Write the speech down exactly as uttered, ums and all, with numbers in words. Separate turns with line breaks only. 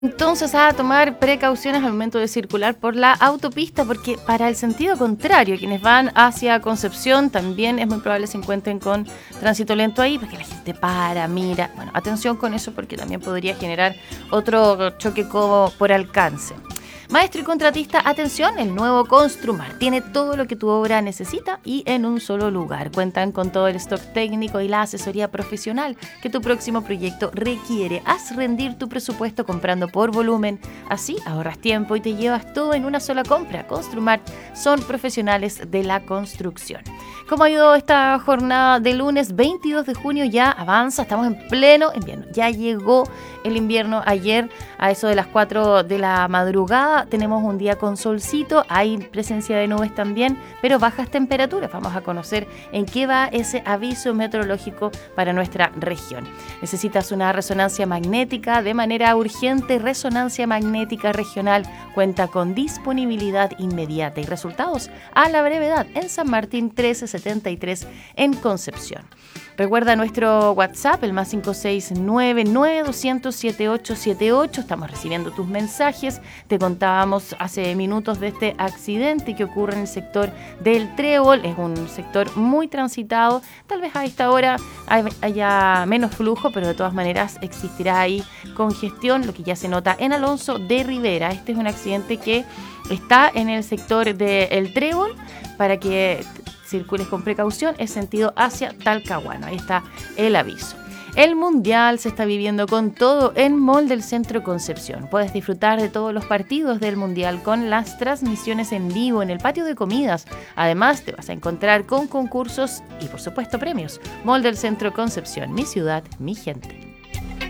Entonces, a tomar precauciones al momento de circular por la autopista, porque para el sentido contrario, quienes van hacia Concepción también es muy probable se encuentren con tránsito lento ahí, porque la gente para, mira. Bueno, atención con eso porque también podría generar otro choque como por alcance. Maestro y contratista, atención, el nuevo Construmar tiene todo lo que tu obra necesita y en un solo lugar. Cuentan con todo el stock técnico y la asesoría profesional que tu próximo proyecto requiere. Haz rendir tu presupuesto comprando por volumen. Así ahorras tiempo y te llevas todo en una sola compra. Construmar son profesionales de la construcción. ¿Cómo ha ido esta jornada de lunes veintidós de junio? Ya avanza, estamos en pleno invierno. Ya llegó el invierno ayer a eso de las cuatro de la madrugada. Tenemos un día con solcito, hay presencia de nubes también, pero bajas temperaturas. Vamos a conocer en qué va ese aviso meteorológico para nuestra región. Necesitas una resonancia magnética de manera urgente. Resonancia magnética regional cuenta con disponibilidad inmediata y resultados a la brevedad en San Martín trece setenta y tres en Concepción. Recuerda nuestro WhatsApp, el más cinco seis nueve nueve dos cero cero siete ocho siete ocho. Estamos recibiendo tus mensajes. Te contábamos hace minutos de este accidente que ocurre en el sector del Trébol. Es un sector muy transitado. Tal vez a esta hora haya menos flujo, pero de todas maneras existirá ahí congestión, lo que ya se nota en Alonso de Rivera. Este es un accidente que está en el sector del Trébol. Para que circules con precaución, es sentido hacia Talcahuano. Ahí está el aviso. El Mundial se está viviendo con todo en Mall del Centro Concepción. Puedes disfrutar de todos los partidos del Mundial con las transmisiones en vivo en el patio de comidas. Además, te vas a encontrar con concursos y, por supuesto, premios. Mall del Centro Concepción, mi ciudad, mi gente.